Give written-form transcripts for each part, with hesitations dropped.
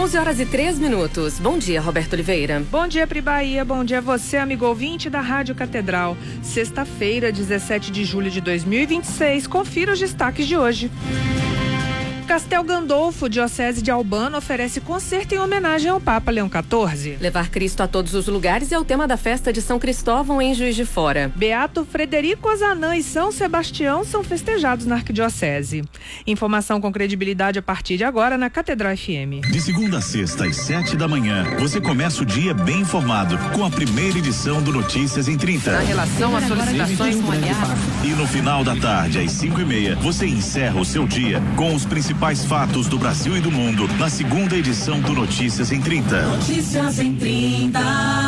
11h03. Bom dia, Roberto Oliveira. Bom dia, Pri Bahia. Bom dia a você, amigo ouvinte da Rádio Catedral. Sexta-feira, 17 de julho de 2026. Confira os destaques de hoje. Castel Gandolfo, Diocese de Albano, oferece concerto em homenagem ao Papa Leão XIV. Levar Cristo a todos os lugares é o tema da festa de São Cristóvão em Juiz de Fora. Beato Frederico Ozanam e São Sebastião são festejados na Arquidiocese. Informação com credibilidade a partir de agora na Catedral FM. De segunda a sexta às 7 da manhã, você começa o dia bem informado com a primeira edição do Notícias em 30. Na relação às solicitações com aliados. E no final da tarde, às 5h30, você encerra o seu dia com os principais fatos do Brasil e do mundo na segunda edição do Notícias em 30. Notícias em 30.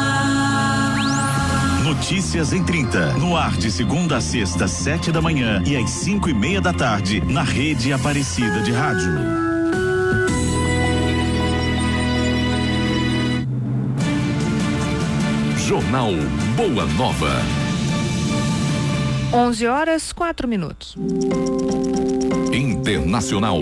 Notícias em 30. No ar de segunda a sexta, às 7 da manhã e às 5h30 da tarde, na Rede Aparecida de Rádio. Jornal Boa Nova. 11h04. Internacional.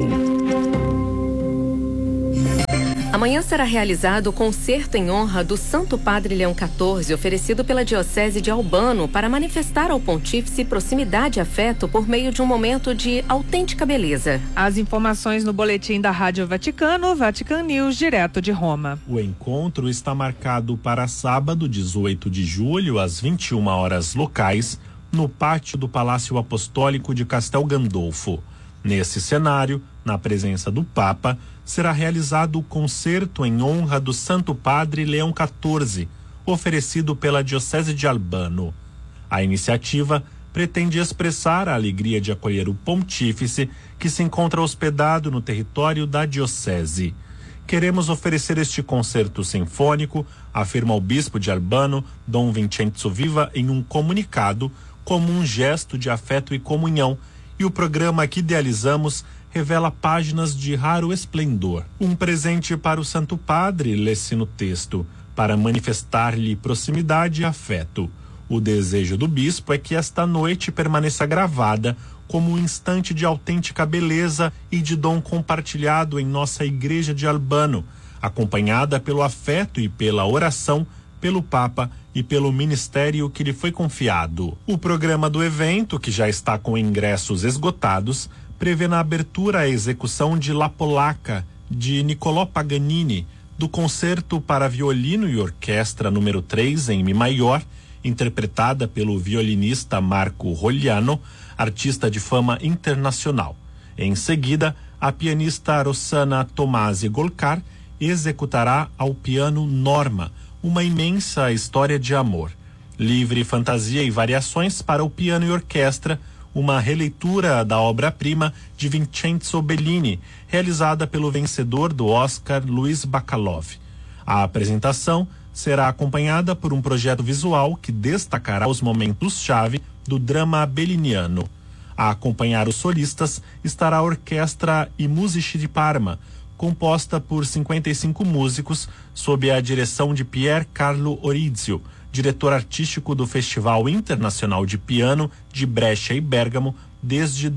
Amanhã será realizado o concerto em honra do Santo Padre Leão XIV, oferecido pela Diocese de Albano para manifestar ao Pontífice proximidade e afeto por meio de um momento de autêntica beleza. As informações no boletim da Rádio Vaticano, Vatican News, direto de Roma. O encontro está marcado para sábado, 18 de julho, às 21 horas locais, no pátio do Palácio Apostólico de Castel Gandolfo. Nesse cenário, na presença do Papa, será realizado o concerto em honra do Santo Padre Leão XIV, oferecido pela Diocese de Albano. A iniciativa pretende expressar a alegria de acolher o Pontífice, que se encontra hospedado no território da Diocese. Queremos oferecer este concerto sinfônico, afirma o bispo de Albano, Dom Vincenzo Viva, em um comunicado, como um gesto de afeto e comunhão, e o programa que idealizamos revela páginas de raro esplendor. Um presente para o Santo Padre, lê-se no texto, para manifestar-lhe proximidade e afeto. O desejo do bispo é que esta noite permaneça gravada como um instante de autêntica beleza e de dom compartilhado em nossa Igreja de Albano, acompanhada pelo afeto e pela oração pelo Papa e pelo ministério que lhe foi confiado. O programa do evento, que já está com ingressos esgotados, prevê na abertura a execução de La Polacca, de Niccolò Paganini, do concerto para violino e orquestra número 3 em Mi maior, interpretada pelo violinista Marco Rogliano, artista de fama internacional. Em seguida, a pianista Rossana Tomasi Golkar executará ao piano Norma, uma imensa história de amor. Livre fantasia e variações para o piano e orquestra, uma releitura da obra-prima de Vincenzo Bellini, realizada pelo vencedor do Oscar, Luiz Bacalov. A apresentação será acompanhada por um projeto visual que destacará os momentos-chave do drama belliniano. A acompanhar os solistas estará a Orquestra I Musici di Parma, composta por 55 músicos, sob a direção de Pier Carlo Orizio, diretor artístico do Festival Internacional de Piano de Brescia e Bérgamo desde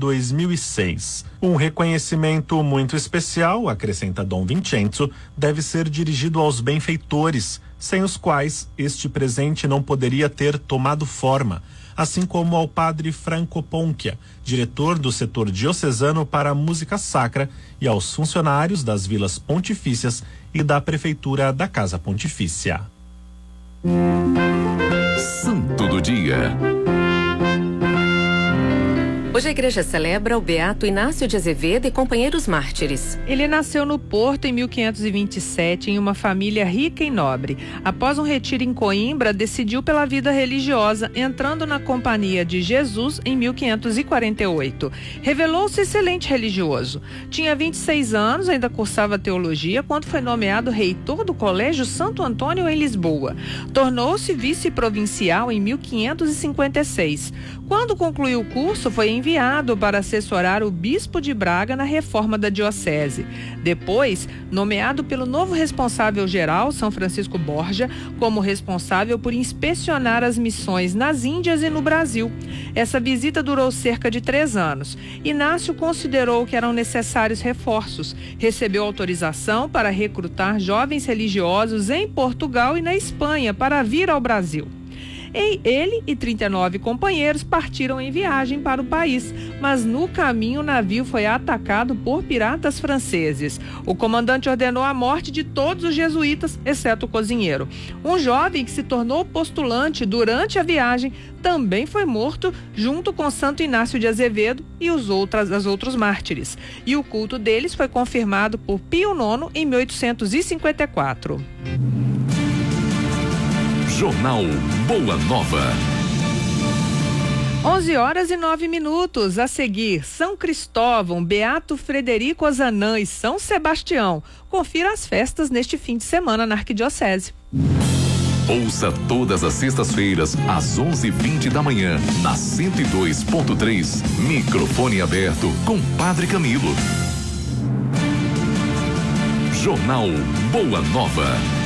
2006. Um reconhecimento muito especial, acrescenta Dom Vincenzo, deve ser dirigido aos benfeitores, sem os quais este presente não poderia ter tomado forma, assim como ao padre Franco Ponchia, diretor do setor diocesano para a música sacra, e aos funcionários das vilas pontifícias e da prefeitura da Casa Pontifícia. Santo do Dia. Hoje a igreja celebra o Beato Inácio de Azevedo e companheiros mártires. Ele nasceu no Porto em 1527 em uma família rica e nobre. Após um retiro em Coimbra, decidiu pela vida religiosa, entrando na Companhia de Jesus em 1548. Revelou-se excelente religioso. Tinha 26 anos, ainda cursava teologia, quando foi nomeado reitor do Colégio Santo Antônio em Lisboa. Tornou-se vice-provincial em 1556. Quando concluiu o curso, foi enviado enviado para assessorar o bispo de Braga na reforma da diocese. Depois, nomeado pelo novo responsável geral, São Francisco Borja, como responsável por inspecionar as missões nas Índias e no Brasil. Essa visita durou cerca de 3 anos. Inácio considerou que eram necessários reforços. Recebeu autorização para recrutar jovens religiosos em Portugal e na Espanha para vir ao Brasil. Ele e 39 companheiros partiram em viagem para o país, mas no caminho o navio foi atacado por piratas franceses. O comandante ordenou a morte de todos os jesuítas, exceto o cozinheiro. Um jovem que se tornou postulante durante a viagem também foi morto junto com Santo Inácio de Azevedo e os outros mártires. E o culto deles foi confirmado por Pio IX em 1854. Jornal Boa Nova. 11h09. A seguir, São Cristóvão, Beato Frederico Ozanam e São Sebastião. Confira as festas neste fim de semana na Arquidiocese. Ouça todas as sextas-feiras, às 11h20 da manhã, na 102.3. Microfone aberto com Padre Camilo. Jornal Boa Nova.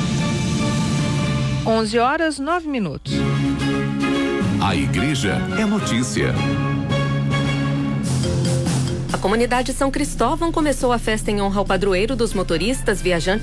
11h09. A igreja é notícia. A comunidade São Cristóvão começou a festa em honra ao padroeiro dos motoristas, viajantes